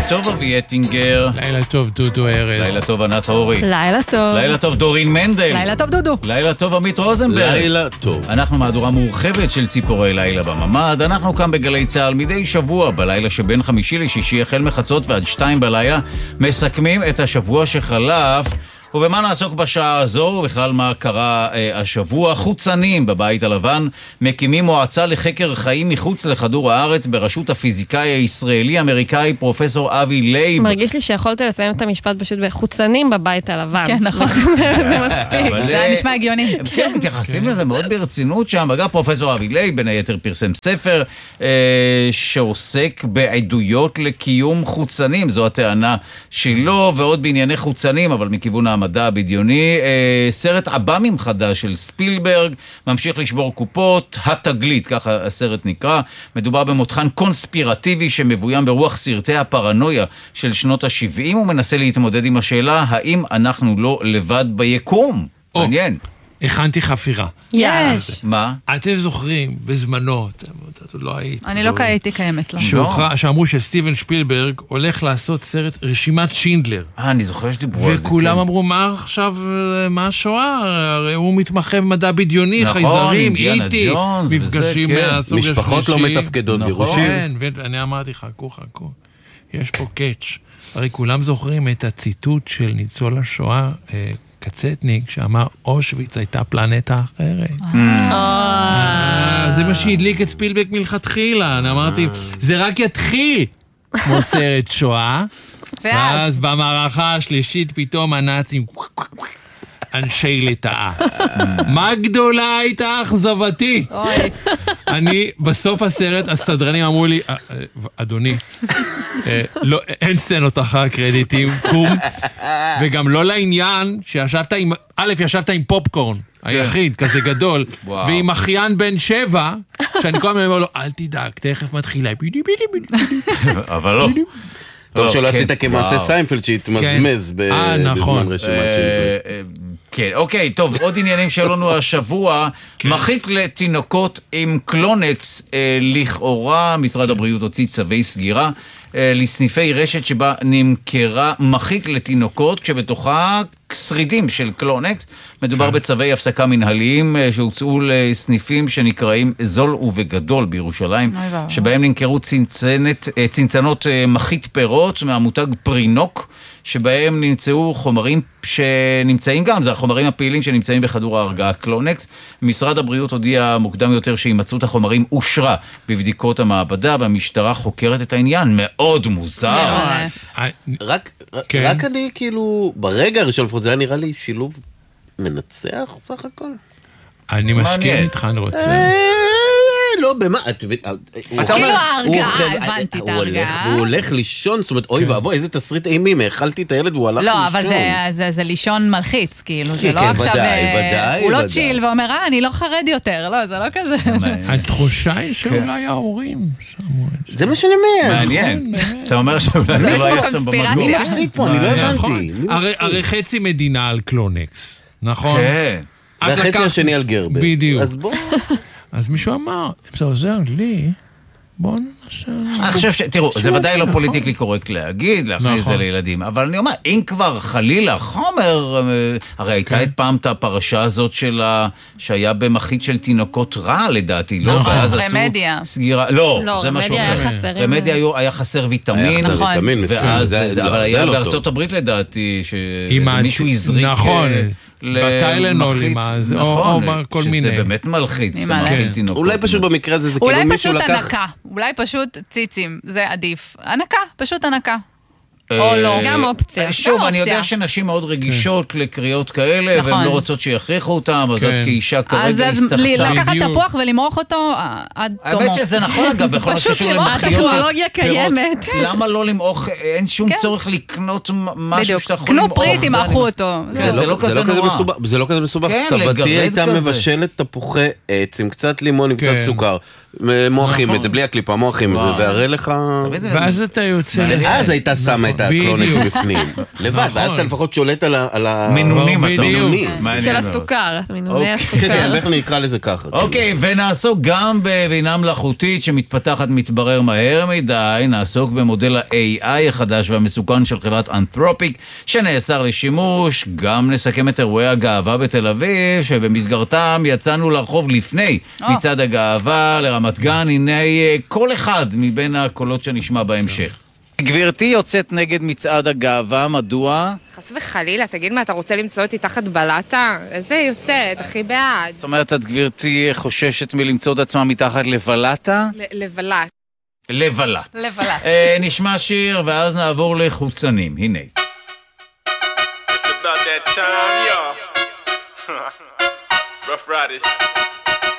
טוב אבי אטינגר. לילה טוב דודו ארז. לילה טוב ענת הורי. לילה טוב. לילה טוב דורין מנדל. לילה טוב דודו. לילה טוב עמית רוזנברג. לילה טוב. אנחנו מהדורה מורחבת של ציפורי לילה בממד. אנחנו כאן בגלי צהל מדי שבוע בלילה שבין חמישי לשישי החל מחצות ועד 2 בלילה מסכמים את השבוע שחלף. ובמה נעסוק בשעה הזו, ובכלל מה קרה השבוע? חוצנים בבית הלבן מקימים מועצה לחקר חיים מחוץ לכדור הארץ בראשות הפיזיקאי הישראלי-אמריקאי פרופסור אבי לייב. מרגיש לי שיכולת לסיים את המשפט פשוט בחוצנים בבית הלבן. כן, נכון. זה מספיק. זה היה נשמע הגיוני. הם כן מתייחסים לזה מאוד ברצינות שם. אגב, פרופסור אבי לייב בין היתר פרסם ספר שעוסק בעדויות לקיום חוצנים. זו הטענה שלו, ועוד בענייני חוצנים, אבל מכיוון המדע הבדיוני. סרט אב"מים חדש של ספילברג ממשיך לשבור קופות. התגלית, ככה הסרט נקרא. מדובר במותחן קונספירטיבי שמבוים ברוח סרטי הפרנויה של שנות ה-70, ומנסה להתמודד עם השאלה האם אנחנו לא לבד ביקום. מעניין. הכנתי חפירה. יש. מה? אתם זוכרים, בזמנו, את עוד לא היית. אני לא הייתי קיימת, לא. שאמרו שסטיבן שפילברג הולך לעשות סרט רשימת שינדלר. אני זוכר שדיברו על זה. וכולם אמרו, מה עכשיו, מה השואה? הרי הוא מתמחה במדע בדיוני, חייזרים, איטי, מפגשים מהסוג השלישי. משפחות לא מתפקדות גירושים. כן, ואני אמרתי, חכו. יש פה קאץ'. הרי כולם זוכרים את הציטוט של ניצול השואה, קצטניק, שאמר, אושוויץ הייתה פלנטה אחרת. זה מה שהדליק את ספילברג מלכתחילה. אני אמרתי, זה רק יתחיל כמו סרט שואה, ואז במערכה השלישית פתאום הנאצים אנשי לטאה. מה גדולה הייתה אכזבתי? אני, בסוף הסרט, הסדרנים אמרו לי, אדוני, אין סצנות אחר קרדיטים, קום, וגם לא לעניין שישבת עם, ישבת עם פופקורן, היחיד, כזה גדול, ועם אחיין בן 7, שאני כל הזמן אומר לו, אל תדאג, תכף מתחילה, אבל לא. טוב שלא עשית כמעשה סיינפלד שהתמזמז בזמן רשימת שינדלר. כן, אוקיי, טוב, עוד עניינים שלנו השבוע. מחיק לתינוקות עם קלונקס, לכאורה משרד הבריאות הוציא צווי סגירה לסניפי רשת שבה נמכרה מחיק לתינוקות, כשבתוכה שרידים של קלונקס. מדובר בצווי הפסקה מנהליים שהוצאו לסניפים שנקראים זול ובגדול בירושלים, שבהם נמכרו צנצנות מחית פירות מהמותג פרינוק, שבהם נמצאו חומרים שנמצאים גם, זה החומרים הפעילים שנמצאים בכדור ההרגעה קלונקס. משרד הבריאות הודיע מוקדם יותר שהימצאות החומרים אושרה בבדיקות המעבדה, והמשטרה חוקרת את העניין. מאוד מוזר. רק אני כאילו, ברגע הראשון לפחות זה היה נראה לי שילוב מנצח סך הכל. אני מסכים איתך, אני רוצה. לא, במה? כאילו ההרגעה, הבנתי את ההרגעה. הוא הולך לישון, זאת אומרת, אוי ואבוי, איזה תסריט אימים, האכלתי את הילד והוא הלך לישון. לא, אבל זה לישון מלחיץ, כאילו, זה לא עכשיו, הוא לא צ'יל ואומר, אני לא חרד יותר, לא, זה לא כזה. התחושה היא שאולי ההורים שמו את זה. זה מה שאני אומר. מעניין. אתה אומר שאולי זה לא היה שם במגור. מי מפסיד פה? אני לא הבנתי. הרי חצי מדינה על קלונקס, נכון? כן. והחצי השני על גרבר. בדיוק. אז בוא. אז מישהו אמר, אם זה עוזר לי, בואו ננסה. אני חושב תראו, זה ודאי לא פוליטיקלי קורקט להגיד, להכניס את זה לילדים, אבל אני אומר, אם כבר חלילה חומר, הרי הייתה את פעם את הפרשה הזאת שהיה במחית של תינוקות רע, לדעתי, לא? רמדיה. סגירה, לא, זה משהו אחר. רמדיה היה חסר ויטמין, אבל היה בארצות הברית לדעתי, שמישהו הזריק בטיילנולים, או כל מיני. שזה באמת מלחיץ. אולי פשוט במקרה הזה זה כאילו מישהו לקח... אולי פשוט הנקה, אולי פשוט ציצים, זה עדיף. הנקה, פשוט הנקה. או לא. גם אופציה. שוב, אני יודע שנשים מאוד רגישות לקריאות כאלה, והן לא רוצות שיכריחו אותם, אז את כאישה כרגע הסתכסה. אז לקחת תפוח ולמרוח אותו עד תומו. האמת שזה נכון, אגב, בכל הקשור למחיות של הטכנולוגיה קיימת. למה לא למעוך? אין שום צורך לקנות משהו שאתה יכול למעוך. קנו פריט, ימעכו אותו. זה לא כזה נורא. זה לא כזה מסובך. סבתי הייתה מבשלת תפוחי עץ עם קצת לימון, עם קצת סוכר. מוחים את זה, בלי הקליפה, מוחים, והרי לך... ואז אתה יוצא... אז הייתה שמה את הקלונקס בפנים. לבד, ואז אתה לפחות שולט על המינונים, של הסוכר, מינוני הסוכר. כן, איך נקרא לזה ככה. אוקיי, ונעסוק גם בבינה מלאכותית שמתפתחת מתברר מהר מדי, נעסוק במודל ה-AI החדש והמסוכן של חברת אנתרופיק, שנאסר לשימוש, גם נסכם את אירועי הגאווה בתל אביב, שבמסגרתם יצאנו לרחוב לפני מצעד הגאווה לרמת גן, הנה כל אחד מבין הקולות שנשמע בהמשך. גברתי יוצאת נגד מצעד הגאווה, מדוע? חס וחלילה, תגיד מה, אתה רוצה למצוא אותי תחת בלטה? איזה יוצאת, הכי בעד. זאת אומרת, את גברתי חוששת מלמצוא את עצמה מתחת לבלטה? לבלט. לבלט. לבלט. נשמע שיר ואז נעבור לחוצנים, הנה. It's about that time, y'all. Rough Riders.